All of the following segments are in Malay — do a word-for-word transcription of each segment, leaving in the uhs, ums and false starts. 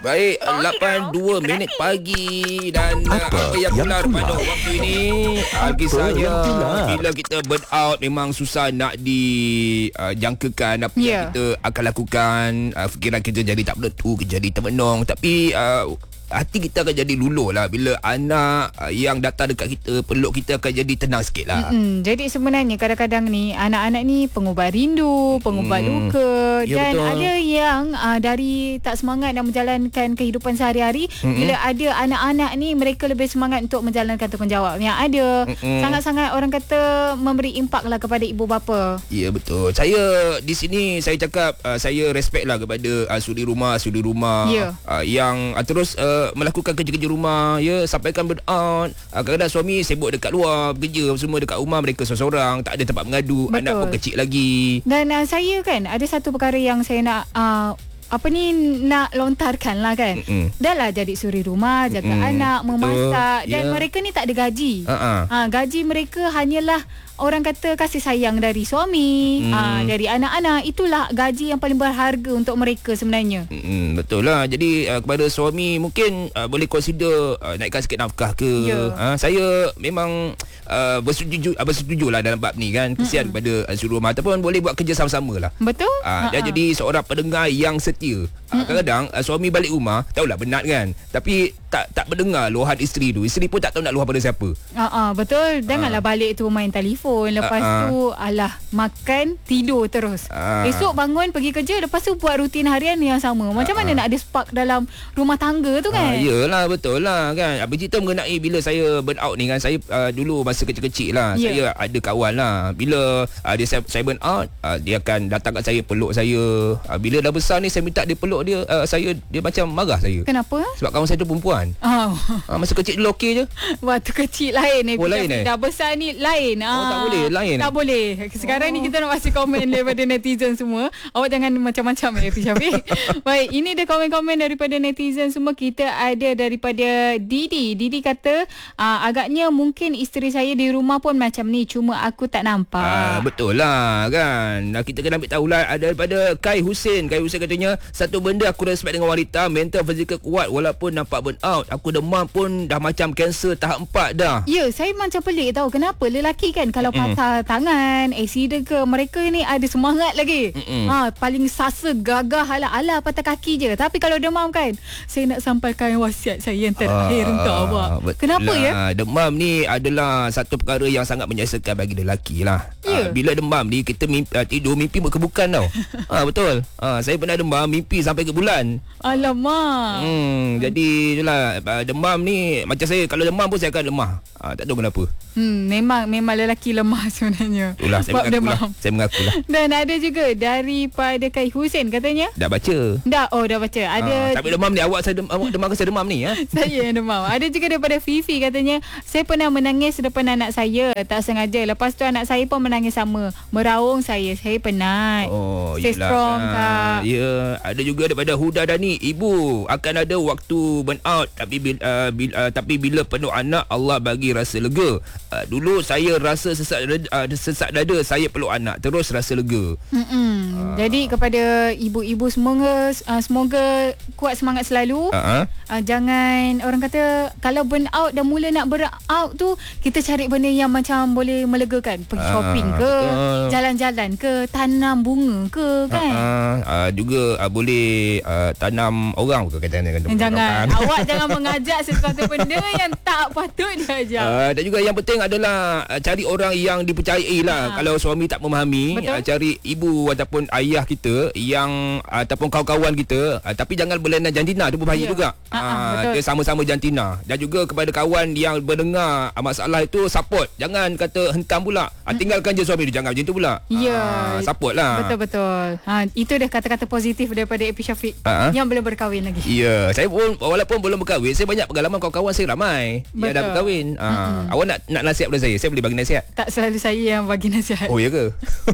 Baik, lapan dua minit pagi dan apa, apa yang benar pada waktu ini? Kisahnya bila kita burn out memang susah nak dijangkakan uh, apa yeah. yang kita akan lakukan. Uh, fikiran kita jadi tak menentu, jadi termenung. Tapi uh, hati kita akan jadi luluh lah bila anak uh, yang datang dekat kita, peluk kita akan jadi tenang sikit lah. Mm-hmm. Jadi sebenarnya kadang-kadang ni anak-anak ni pengubat rindu, pengubat mm. luka ya, dan betul. Ada yang uh, dari tak semangat nak menjalankan kehidupan sehari-hari, mm-hmm. bila ada anak-anak ni mereka lebih semangat untuk menjalankan tanggungjawab yang ada. Mm-hmm. Sangat-sangat orang kata memberi impak lah kepada ibu bapa. Ya betul. Saya di sini saya cakap uh, saya respect lah kepada uh, suri rumah, suri rumah yeah. uh, yang uh, terus uh, melakukan kerja-kerja rumah ya, sampaikan burn out. Uh, kadang-kadang suami sibuk dekat luar bekerja, semua dekat rumah mereka seorang-seorang, tak ada tempat mengadu. Betul. Anak pun kecil lagi. Dan uh, saya kan ada satu perkara yang saya nak uh, apa ni nak lontarkan lah kan. Mm-mm. Dah lah jadi suri rumah, jaga Mm-mm. anak, memasak. Betul. Dan yeah. mereka ni tak ada gaji. Uh-uh. Ha, gaji mereka hanyalah orang kata kasih sayang dari suami, hmm. aa, dari anak-anak. Itulah gaji yang paling berharga untuk mereka sebenarnya. Hmm, betul lah. Jadi uh, kepada suami mungkin uh, boleh consider uh, naikkan sikit nafkah ke. Yeah. Uh, saya memang uh, bersetuju, uh, bersetuju lah dalam bab ni kan. Kesian hmm. kepada uh, suri rumah. Ataupun boleh buat kerja sama-sama lah. Betul. Uh, dan jadi seorang pendengar yang setia. Uh, kadang-kadang uh, suami balik rumah, tahulah penat kan. Tapi tak tak mendengar luahan isteri tu. Isteri pun tak tahu nak luah pada siapa. Uh, uh, betul. Janganlah uh. balik tu main telefon. Lepas uh, uh. tu alah makan, tidur terus. uh. Esok bangun pergi kerja, lepas tu buat rutin harian yang sama. Macam uh, mana uh. nak ada spark dalam rumah tangga tu kan. uh, Yelah betul lah kan. Bercerita mengenai bila saya burn out ni kan. Saya uh, dulu masa kecil-kecil lah, yeah. saya ada kawan lah. Bila uh, dia saya, saya burn out, uh, dia akan datang kat saya, peluk saya. uh, Bila dah besar ni saya minta dia peluk dia, uh, saya dia macam marah saya. Kenapa? Sebab kawan saya tu perempuan. oh. uh, Masa kecil dulu okey je. Waktu kecil lain eh. Oh lain eh. Dah besar ni lain. Oh uh. tak boleh. Lain. Tak boleh. Sekarang oh. ni kita nak bagi komen daripada netizen semua. Awak jangan macam-macam ya Syafiq. Baik, ini dia komen-komen daripada netizen semua. Kita ada daripada Didi. Didi kata uh, agaknya mungkin isteri saya di rumah pun macam ni, cuma aku tak nampak. uh, Betul lah kan. Kita kena ambil tahu lah. Ada daripada Kai Husin. Kai Husin katanya, satu benda aku respect dengan wanita, mental fizikal kuat walaupun nampak burn out. Aku demam pun dah macam kanser tahap empat dah. Ya, saya macam pelik tahu kenapa lelaki kan kalau mm. patah tangan, accident ke, mereka ni ada semangat lagi. Mm-mm. Ha, paling sasa gagah ala-ala patah kaki je. Tapi kalau demam kan, saya nak sampaikan wasiat saya yang terakhir ah, untuk awak. Kenapa lah, ya? Demam ni adalah satu perkara yang sangat menyesakan bagi lelaki lah. Yeah. Ha, bila demam ni kita mimpi, uh, tidur mimpi berkebukan tau. Ha, betul. Ha, saya pernah demam mimpi sampai ke bulan. Alamak. Hmm, jadi itulah uh, demam ni macam saya kalau demam pun saya akan lemah. Ha, tak tahu kenapa. Hmm, memang memang lelaki lemah sebenarnya. Itulah saya mengakulah. Saya mengakulah. Dan ada juga daripada Kai Husin katanya. Dah baca. Dah, oh dah baca. Ada ha, tapi demam ni awak saya dem, awak demam ke saya demam ni ya? Saya yang demam. Ada juga daripada Fifi katanya, saya pernah menangis depan anak saya tak sengaja. Lepas tu anak saya pun menangis sama. Meraung saya. Saya penat. Oh, stay yelah. strong kak. Ya, ada juga daripada Huda Dani. Ibu akan ada waktu burn out tapi bila, uh, bila, uh, tapi bila penuh anak Allah bagi rasa lega. Uh, dulu saya rasa sesak dada, uh, sesak dada saya peluk anak terus rasa lega. Uh. Jadi kepada ibu-ibu semoga uh, semoga kuat semangat selalu. Uh-huh. Uh, jangan orang kata kalau burn out dah mula nak burn out tu, kita cari benda yang macam boleh melegakan. Pergi shopping uh, ke, betul. Jalan-jalan ke, tanam bunga ke kan. Uh-huh. Uh, juga uh, boleh uh, tanam orang ke kata jangan awak jangan mengajak sesuatu benda yang tak patut diajak. Uh, dan juga yang penting adalah uh, cari orang yang dipercayai lah. Ha. Kalau suami tak memahami, uh, cari ibu ataupun ayah kita yang uh, ataupun kawan-kawan kita. Uh, tapi jangan berlainan jantina, itu berbahaya yeah. juga. Ha, uh, dia sama-sama jantina. Dan juga kepada kawan yang mendengar uh, masalah itu, support. Jangan kata hentam pula. Uh, tinggalkan je suami tu, jangan macam tu pula. Ya. Yeah. Uh, support lah. Betul-betul. Ha, itu dah kata-kata positif daripada A P Syafiq uh-huh. yang belum berkahwin lagi. Ya, yeah. saya pun walaupun belum berkahwin, saya banyak pengalaman kawan-kawan saya ramai yang dah berkahwin. Uh, mm-hmm. Awak nak nak nasihat pada saya? Saya boleh bagi nasihat? Tak selalu saya yang bagi nasihat. Oh ya ke?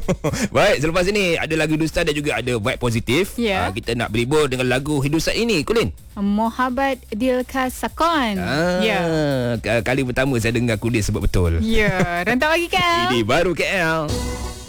Baik, selepas ini ada lagu Hindustan dan juga ada vibe positif. Yeah. Uh, kita nak berhibur dengan lagu Hindustan ini, Kulin. Mohabbat Dilka Sakon. Ah, ya. Yeah. Kali pertama saya dengar Kulin sebut betul. Ya, yeah. Rantau bagi K L. Ini baru K L.